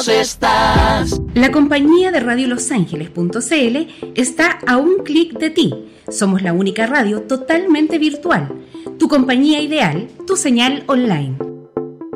lejos estás. La compañía de Radio Los Ángeles.cl está a un clic de ti. Somos la única radio totalmente virtual. Tu compañía ideal, tu señal online.